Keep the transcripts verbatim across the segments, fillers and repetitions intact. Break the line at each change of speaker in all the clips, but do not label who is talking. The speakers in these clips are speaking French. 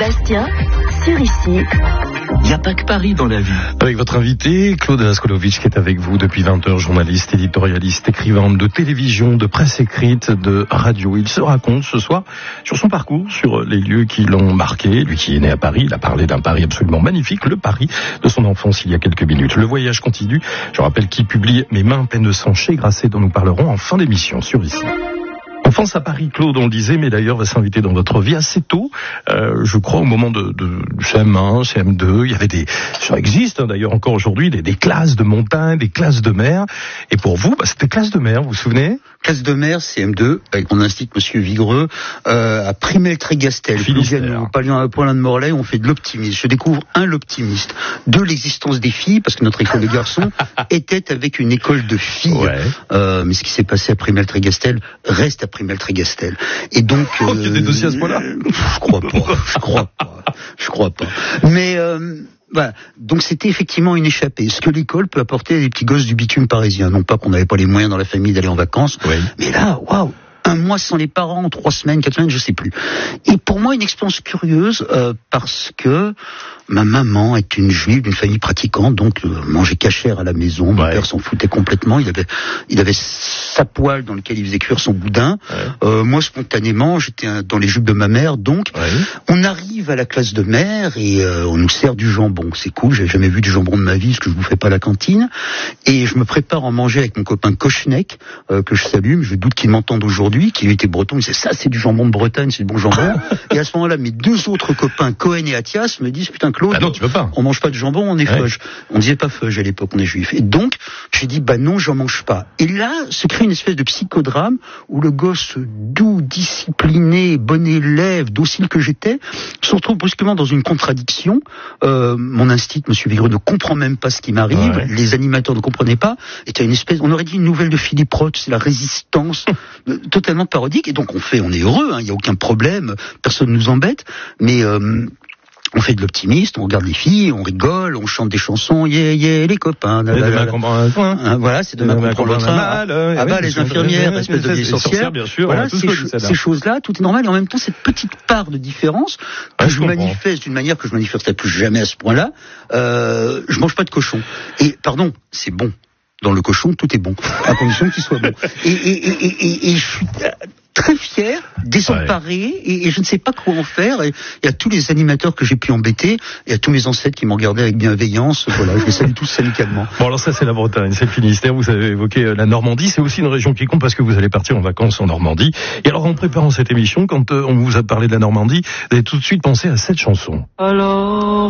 Bastien, sur ici.
Il n'y a pas que Paris dans la vie.
Avec votre invité, Claude Askolovitch, qui est avec vous depuis vingt heures, journaliste, éditorialiste, écrivain de télévision, de presse écrite, de radio. Il se raconte ce soir sur son parcours, sur les lieux qui l'ont marqué. Lui qui est né à Paris, il a parlé d'un Paris absolument magnifique, le Paris de son enfance il y a quelques minutes. Le voyage continue. Je rappelle qu'il publie Mes mains pleines de sang chez Grasset, dont nous parlerons en fin d'émission sur ici. Enfance à Paris, Claude, on le disait, mais d'ailleurs va s'inviter dans votre vie assez tôt. Euh, je crois au moment de, de C M un, C M deux, il y avait des, ça existe hein, d'ailleurs encore aujourd'hui, des, des classes de montagne, des classes de mer. Et pour vous, bah, c'était classe de mer, vous vous souvenez?
Classe de mer, C M deux, avec mon institut, Monsieur Vigreux, euh, à Primel-Trégastel, au Pavillon de Morlaix, on fait de l'optimisme. Je découvre, un, l'optimiste, deux, l'existence des filles, parce que notre école de garçons était avec une école de filles. Ouais. Euh, mais ce qui s'est passé à Primel-Trégastel reste à Primel-Trégastel. Et donc...
Oh, il y a des dossiers à ce point-là?
Je crois pas, je crois pas, je crois pas. Mais... Euh, Voilà. Donc c'était effectivement une échappée. Ce que l'école peut apporter à des petits gosses du bitume parisien. Non pas qu'on n'avait pas les moyens dans la famille d'aller en vacances, oui. Mais là, waouh, un mois sans les parents, trois semaines, quatre semaines, je sais plus. Et pour moi, une expérience curieuse euh, parce que ma maman est une juive d'une famille pratiquante, donc euh, mangeait cachère à la maison. Mon ouais. père s'en foutait complètement. Il avait, il avait sa poêle dans laquelle il faisait cuire son boudin. Ouais. Euh, moi, spontanément, j'étais dans les jupes de ma mère. Donc, ouais. on arrive à la classe de mer et euh, on nous sert du jambon. C'est cool. J'ai jamais vu du jambon de ma vie, parce que je vous fais pas à la cantine. Et je me prépare à en manger avec mon copain Kochnek, euh, que je salue. Mais je doute qu'il m'entende aujourd'hui, qui était breton. Il disait ça, c'est du jambon de Bretagne, c'est du bon jambon. Et à ce moment-là, mes deux autres copains, Cohen et Athias, me disent putain Claude,
ah non, tu veux pas.
On mange pas de jambon, on est ouais. feuge. On disait pas feuge à l'époque, on est juif. Et donc, j'ai dit bah non, j'en mange pas. Et là, se crée une espèce de psychodrame où le gosse doux, discipliné, bon élève, docile que j'étais, se retrouve brusquement dans une contradiction. Euh, mon instinct, Monsieur Vigreux, ne comprend même pas ce qui m'arrive. Ouais. Les animateurs ne comprenaient pas. Et t'as une espèce, on aurait dit une nouvelle de Philippe Roth, c'est la résistance, euh, totalement parodique. Et donc on fait, on est heureux, il hein, y a aucun problème, personne nous embête. Mais euh, on fait de l'optimiste, on regarde les filles, on rigole, on chante des chansons, yeah, yeah, les copains.
Et demain qu'on prend un point.
Hein, voilà, c'est demain qu'on prend le train. Ah bah, les infirmières, espèce de vieilles sorcières.
Bien sûr,
voilà, ces, ch- ces choses-là, tout est normal. Et en même temps, cette petite part de différence que ouais, je, je manifeste d'une manière que je manifesterai plus jamais à ce point-là, euh, je mange pas de cochon. Et, pardon, c'est bon. Dans le cochon, tout est bon, à condition qu'il soit bon. Et, et, et, et, et je suis très fier, désemparé, ouais. et, et je ne sais pas quoi en faire. Et, et à tous les animateurs que j'ai pu embêter, et à tous mes ancêtres qui m'ont regardé avec bienveillance, voilà, je les salue tous amicalement.
Bon, alors ça, c'est la Bretagne, c'est le Finistère. Vous avez évoqué la Normandie, c'est aussi une région qui compte parce que vous allez partir en vacances en Normandie. Et alors, en préparant cette émission, quand euh, on vous a parlé de la Normandie, vous avez tout de suite pensé à cette chanson.
Alors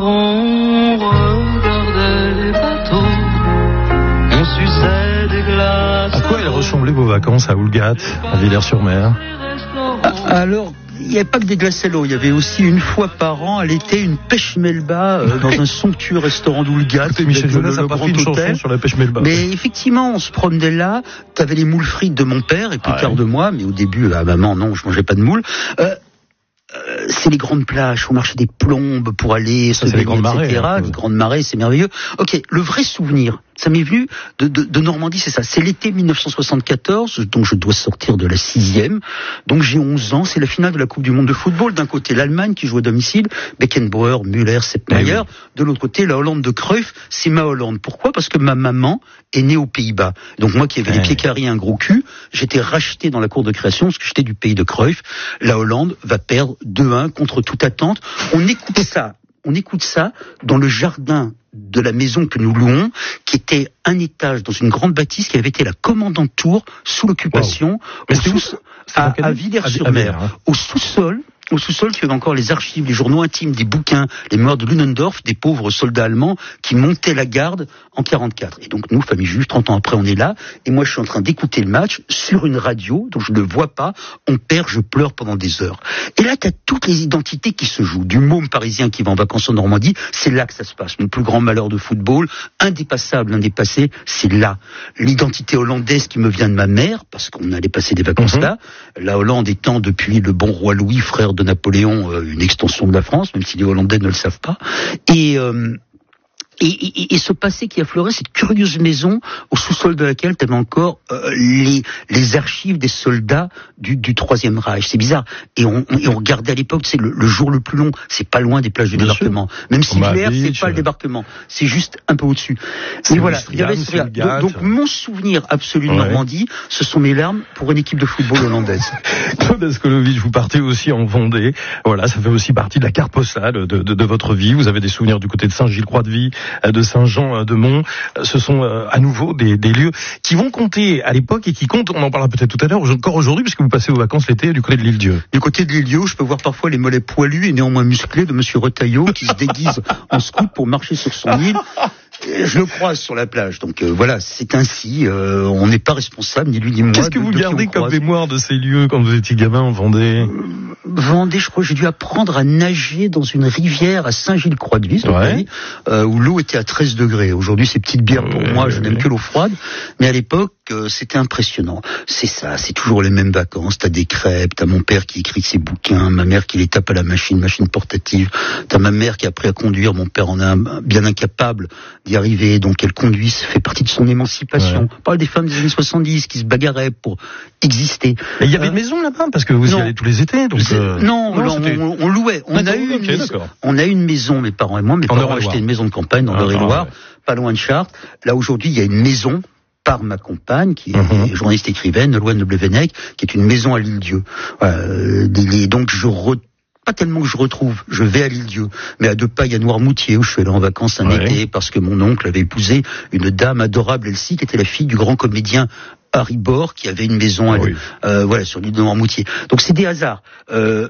on regardait les bateaux.
À quoi elles ressemblaient vos vacances à Oulgat, à Villers-sur-Mer?
Alors, il n'y avait pas que des glaces à l'eau, il y avait aussi une fois par an, à l'été, une pêche melba euh, dans un somptueux restaurant d'Oulgat.
Michel Jonas a pas fait une chanson sur la pêche melba.
Mais effectivement, on se promenait là, t'avais les moules frites de mon père et plus ah tard ouais. de moi, mais au début, à maman, non, je mangeais pas de moules. Euh, Euh, c'est les grandes plages, on marchait des plombes pour aller se baigner, et cetera. Les grandes marées, c'est merveilleux. Ok, le vrai souvenir, ça m'est venu de, de, de Normandie, c'est ça. C'est l'été dix-neuf cent soixante-quatorze, donc je dois sortir de la sixième. Donc j'ai onze ans, c'est la finale de la Coupe du Monde de football. D'un côté, l'Allemagne qui joue à domicile, Beckenbauer, Müller, Seppmeier. Oui. De l'autre côté, la Hollande de Cruyff, c'est ma Hollande. Pourquoi ? Parce que ma maman est née aux Pays-Bas. Donc moi qui avais ouais. les pieds carrés et un gros cul, j'étais racheté dans la cour de création parce que j'étais du pays de Cruyff. La Hollande va perdre deux un contre toute attente. On écoute ça, on écoute ça dans le jardin de la maison que nous louons, qui était un étage dans une grande bâtisse qui avait été la commandante tour sous l'occupation wow. au sous, à, à Villers-sur-Mer, hein. Au sous-sol. Au sous-sol, tu avais encore les archives, les journaux intimes, des bouquins, les mémoires de Ludendorff, des pauvres soldats allemands qui montaient la garde en quarante-quatre. Et donc nous, famille juive, trente ans après, on est là. Et moi, je suis en train d'écouter le match sur une radio, donc je ne le vois pas. On perd, je pleure pendant des heures. Et là, tu as toutes les identités qui se jouent. Du môme parisien qui va en vacances en Normandie, c'est là que ça se passe. Mon plus grand malheur de football, indépassable, indépassé, c'est là. L'identité hollandaise qui me vient de ma mère, parce qu'on allait passer des vacances mm-hmm. là. La Hollande étant, depuis le bon roi Louis, frère de Napoléon, euh, une extension de la France, même si les Hollandais ne le savent pas. Et, euh, Et, et, et ce passé qui affleurait, cette curieuse maison au sous-sol de laquelle tu avais encore euh, les, les archives des soldats du, du Troisième Reich. C'est bizarre. Et on, on, et on regardait à l'époque, c'est le, le jour le plus long. C'est pas loin des plages de
Bien
débarquement.
sûr.
Même si l'hiver, c'est
Beach,
pas le débarquement. C'est juste un peu au-dessus. Mais voilà, il y avait ce donc, donc mon souvenir absolu de ouais. Normandie, ce sont mes larmes pour une équipe de football hollandaise.
Claude Askolovitch, vous partez aussi en Vendée. Voilà, ça fait aussi partie de la carte postale de, de, de votre vie. Vous avez des souvenirs du côté de Saint-Gilles-Croix-de-Vie, de Saint-Jean-de-Mont. Ce sont euh, à nouveau des, des lieux qui vont compter à l'époque et qui comptent, on en parlera peut-être tout à l'heure, encore aujourd'hui, puisque vous passez vos vacances l'été du côté de l'Île-Dieu.
Du côté de l'Île-Dieu, je peux voir parfois les mollets poilus et néanmoins musclés de Monsieur Retailleau qui se déguise en scout pour marcher sur son île. Je le croise sur la plage, donc euh, voilà, c'est ainsi, euh, on n'est pas responsable, ni lui ni moi.
Qu'est-ce que vous gardez comme mémoire de ces lieux quand vous étiez gamin en Vendée ?
euh, Vendée, je crois que j'ai dû apprendre à nager dans une rivière à Saint-Gilles-Croix-de-Vie,
ouais.
euh, où l'eau était à treize degrés. Aujourd'hui, c'est petite bière pour ouais, moi, je ouais. n'aime que l'eau froide, mais à l'époque, euh, c'était impressionnant. C'est ça, c'est toujours les mêmes vacances, t'as des crêpes, t'as mon père qui écrit ses bouquins, ma mère qui les tape à la machine, machine portative, t'as ma mère qui a appris à conduire, mon père en a bien incapable d'y arriver, donc elle conduit, ça fait partie de son émancipation. Ouais. On parle des femmes des années soixante-dix qui se bagarraient pour exister.
Mais il y avait euh, une maison là-bas, parce que vous y allez tous les étés, donc euh...
non, non, on, on, on louait. On a eu une okay, maison, on a eu une maison, mes parents et moi, mes en parents ont acheté une maison de campagne dans l'Eure-et-Loire, ouais. pas loin de Chartres. Là aujourd'hui, il y a une maison par ma compagne, qui est mm-hmm. journaliste écrivaine, Nolwenn de Blevenec, qui est une maison à l'Île-Dieu. Euh, donc je re Pas tellement que je retrouve, je vais à l'Île-Dieu, mais à deux pas, il y a Noirmoutier, où je suis allé en vacances un ouais. été, parce que mon oncle avait épousé une dame adorable, Elsie, qui était la fille du grand comédien Harry Bor, qui avait une maison à, oui. euh, voilà, sur l'île de Noirmoutier. Donc c'est des hasards. Euh,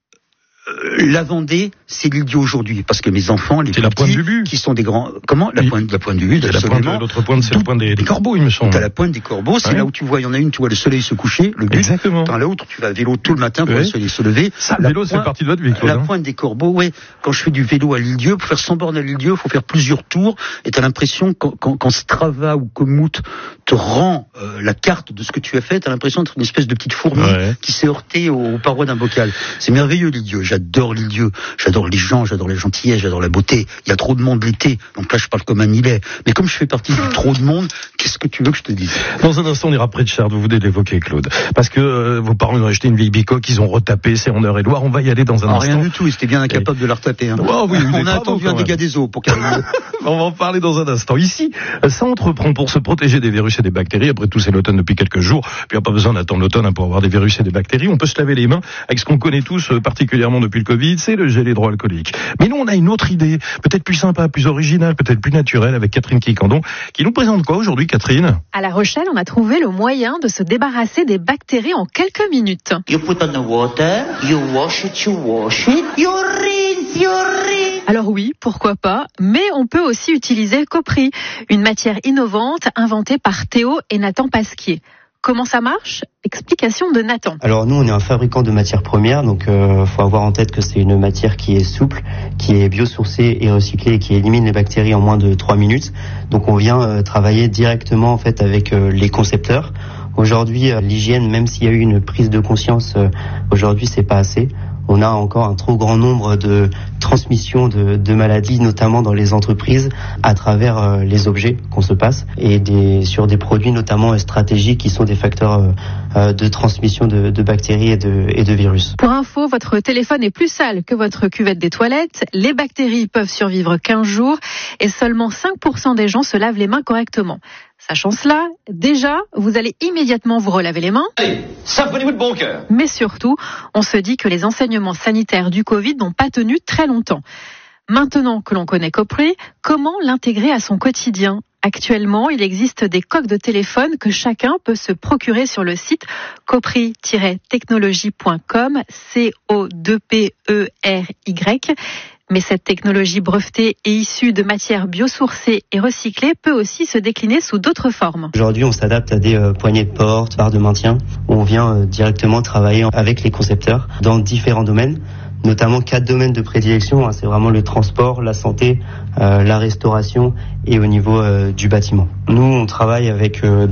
La Vendée, c'est l'Île-Dieu aujourd'hui, parce que mes enfants, les
c'est la pointe du but,
qui sont des grands, comment la
oui.
pointe, la pointe du but,
la pointe, l'autre pointe, c'est la pointe des, des corbeaux, il me semble.
T'as la pointe des corbeaux, c'est ouais. là où tu vois, il y en a une, tu vois le soleil se coucher, le but.
Exactement.
T'as l'autre, tu vas à vélo tout le matin pour ouais. le soleil se lever.
Ça, le vélo, c'est partie de votre vie, Claude.
La pointe des corbeaux, ouais. Quand je fais du vélo à l'Île-Dieu, pour faire cent bornes à l'Île-Dieu, il faut faire plusieurs tours, et t'as l'impression quand, quand, quand Strava ou Komoot te rend euh, la carte de ce que tu as fait, t'as l'impression d'être une espèce de petite fourmi ouais. qui s'est heurtée aux, aux parois d'un bocal. C'est merveilleux l'Île-Dieu. J'adore l'Île-Dieu. J'adore les gens, j'adore les gentillesses, j'adore la beauté. Il y a trop de monde l'été, donc là je parle comme un Millet. Mais comme je fais partie du trop de monde, qu'est-ce que tu veux que je te dise ?
Dans un instant, on ira près de Chartres, vous venez de l'évoquer, Claude. Parce que euh, vos parents ont acheté une vieille bicoque, ils ont retapé, c'est en Eure-et-Loire, on va y aller dans un ah, instant.
Rien du tout, ils étaient bien incapables Et... de la retaper. Hein.
Oh, oui,
on a attendu un dégât des eaux pour qu'elle...
On va en parler dans un instant. Ici, ça entreprend pour se protéger des virus et des bactéries. Après tout, c'est l'automne depuis quelques jours. Puis il n'y a pas besoin d'attendre l'automne pour avoir des virus et des bactéries. On peut se laver les mains avec ce qu'on connaît tous, particulièrement depuis le Covid, c'est le gel hydroalcoolique. Mais nous, on a une autre idée, peut-être plus sympa, plus originale, peut-être plus naturelle, avec Catherine Quicandon, qui nous présente quoi aujourd'hui, Catherine ?
À La Rochelle, on a trouvé le moyen de se débarrasser des bactéries en quelques minutes.
You put on the water, you wash it, you wash it, you rinse, you rinse.
Alors oui, pourquoi pas, mais on peut aussi utiliser Copri, une matière innovante inventée par Théo et Nathan Pasquier. Comment ça marche ? Explication de Nathan.
Alors nous, on est un fabricant de matières premières, donc euh, faut avoir en tête que c'est une matière qui est souple, qui est biosourcée et recyclée et qui élimine les bactéries en moins de trois minutes. Donc on vient euh, travailler directement en fait avec euh, les concepteurs. Aujourd'hui, euh, l'hygiène, même s'il y a eu une prise de conscience, euh, aujourd'hui c'est pas assez. On a encore un trop grand nombre de transmissions de, de maladies, notamment dans les entreprises, à travers euh, les objets qu'on se passe et des, sur des produits notamment euh, stratégiques qui sont des facteurs euh, de transmission de, de bactéries et de, et de virus.
Pour info, votre téléphone est plus sale que votre cuvette des toilettes. Les bactéries peuvent survivre quinze jours et seulement cinq pour cent des gens se lavent les mains correctement. Sachant cela, déjà, vous allez immédiatement vous relaver les mains.
Allez, savonnez-vous de bon cœur.
Mais surtout, on se dit que les enseignements sanitaires du Covid n'ont pas tenu très longtemps. Maintenant que l'on connaît Copri, comment l'intégrer à son quotidien ? Actuellement, il existe des coques de téléphone que chacun peut se procurer sur le site copri tiret technologie point com, C O deux P E R Y. Mais cette technologie brevetée et issue de matières biosourcées et recyclées peut aussi se décliner sous d'autres formes.
Aujourd'hui, on s'adapte à des euh, poignées de porte, barres de maintien. On vient euh, directement travailler avec les concepteurs dans différents domaines, notamment quatre domaines de prédilection. Hein, c'est vraiment le transport, la santé, euh, la restauration et au niveau euh, du bâtiment. Nous, on travaille avec euh,